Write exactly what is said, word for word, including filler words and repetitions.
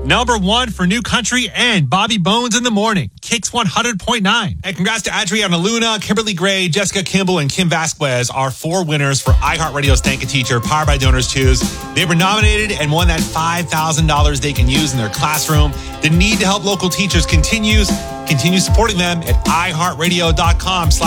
Number one for New Country and Bobby Bones in the Morning. Kicks one hundred point nine. And congrats to Adriana Luna, Kimberly Gray, Jessica Kimball, and Kim Vasquez, our four winners for iHeartRadio's Thank a Teacher, powered by Donors Choose. They were nominated and won that five thousand dollars they can use in their classroom. The need to help local teachers continues. Continue supporting them at iHeartRadio.com slash